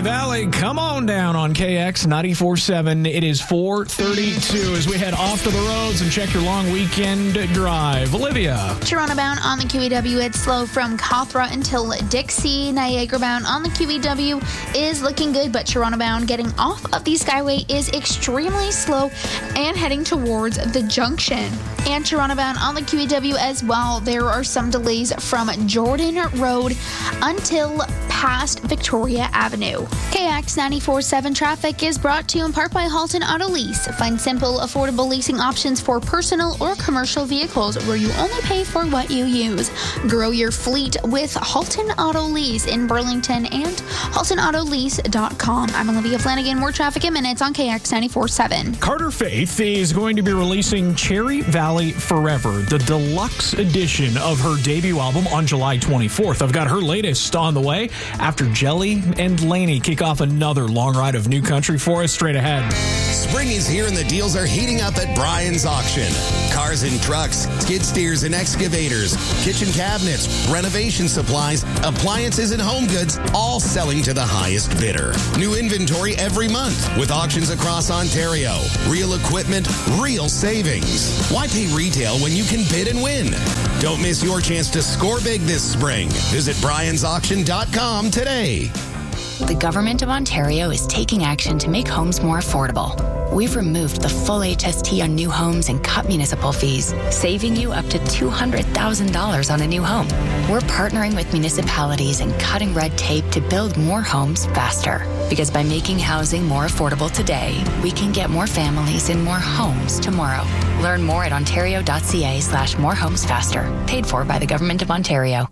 Valley, come on down on KX 94.7. It is 4:32 as we head off to the roads and check your long weekend drive. Olivia. Toronto bound on the QEW, it's slow from Cawthra until Dixie. Niagara bound on the QEW is looking good, but Toronto bound getting off of the Skyway is extremely slow and heading towards the junction. And Toronto bound on the QEW as well. There are some delays from Jordan Road until past Victoria Avenue. KX 94.7 traffic is brought to you in part by Halton Auto Lease. Find simple, affordable leasing options for personal or commercial vehicles where you only pay for what you use. Grow your fleet with Halton Auto Lease in Burlington and haltonautolease.com. I'm Olivia Flanagan. More traffic in minutes on KX 94.7. Carter Faith is going to be releasing Cherry Valley Forever, the deluxe edition of her debut album on July 24th. I've got her latest on the way after Jelly and Laney kick off another long ride of new country for us straight ahead. Spring is here and the deals are heating up at Brian's Auction. Cars and trucks, skid steers and excavators, kitchen cabinets, renovation supplies, appliances and home goods, all selling to the highest bidder. New inventory every month with auctions across Ontario. Real equipment, real savings. Why pay retail when you can bid and win? Don't miss your chance to score big this spring. Visit Brian'sAuction.com today. The Government of Ontario is taking action to make homes more affordable. We've removed the full HST on new homes and cut municipal fees, saving you up to $200,000 on a new home. We're partnering with municipalities and cutting red tape to build more homes faster. Because by making housing more affordable today, we can get more families in more homes tomorrow. Learn more at ontario.ca/morehomesfaster. Paid for by the Government of Ontario.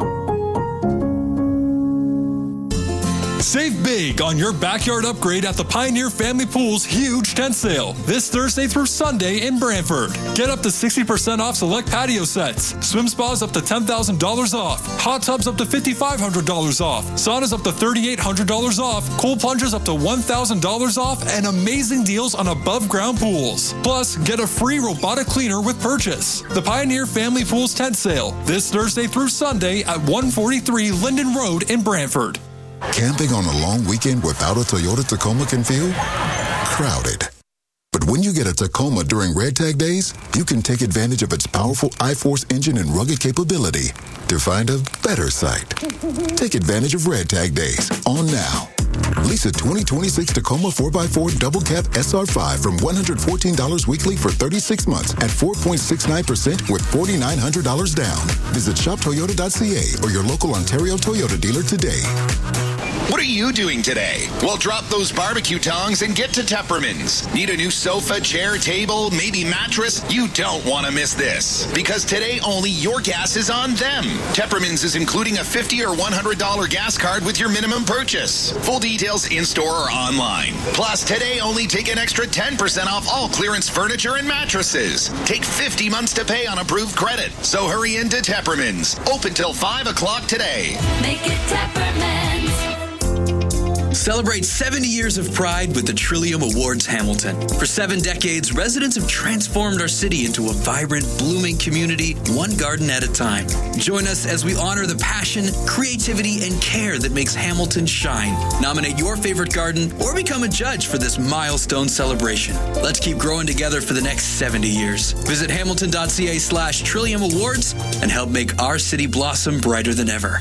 Save big on your backyard upgrade at the Pioneer Family Pool's huge tent sale this Thursday through Sunday in Brantford. Get up to 60% off select patio sets, swim spas up to $10,000 off, hot tubs up to $5,500 off, saunas up to $3,800 off, cool plungers up to $1,000 off, and amazing deals on above ground pools. Plus, get a free robotic cleaner with purchase. The Pioneer Family Pool's tent sale this Thursday through Sunday at 143 Linden Road in Brantford. Camping on a long weekend without a Toyota Tacoma can feel crowded. But when you get a Tacoma during Red Tag Days, you can take advantage of its powerful I-Force engine and rugged capability to find a better site. Take advantage of Red Tag Days on now. Lease a 2026 Tacoma 4x4 Double Cab SR5 from $114 weekly for 36 months at 4.69% with $4,900 down. Visit shoptoyota.ca or your local Ontario Toyota dealer today. What are you doing today? Well, drop those barbecue tongs and get to Tepperman's. Need a new sofa, chair, table, maybe mattress? You don't want to miss this. Because today only your gas is on them. Tepperman's is including a $50 or $100 gas card with your minimum purchase. Full details in-store or online. Plus, today only take an extra 10% off all clearance furniture and mattresses. Take 50 months to pay on approved credit. So hurry into Tepperman's. Open till 5 o'clock today. Make it Tepperman's. Celebrate 70 years of pride with the Trillium Awards Hamilton. For 7 decades, residents have transformed our city into a vibrant, blooming community, one garden at a time. Join us as we honor the passion, creativity, and care that makes Hamilton shine. Nominate your favorite garden or become a judge for this milestone celebration. Let's keep growing together for the next 70 years. Visit hamilton.ca/Trillium Awards and help make our city blossom brighter than ever.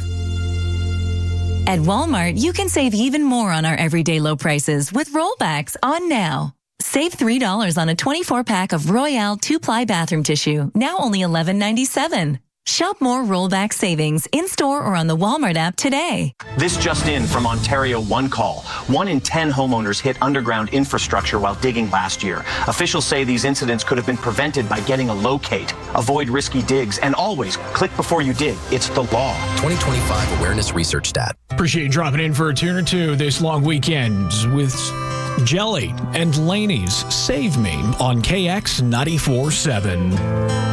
At Walmart, you can save even more on our everyday low prices with rollbacks on now. Save $3 on a 24-pack of Royale 2-ply bathroom tissue, now only $11.97. Shop more rollback savings in-store or on the Walmart app today. This just in from Ontario One Call. 1 in 10 homeowners hit underground infrastructure while digging last year. Officials say these incidents could have been prevented by getting a locate. Avoid risky digs and always click before you dig. It's the law. 2025 Awareness Research Stat. Appreciate you dropping in for a tune or two this long weekend with Jelly and Laney's Save Me on KX 94.7.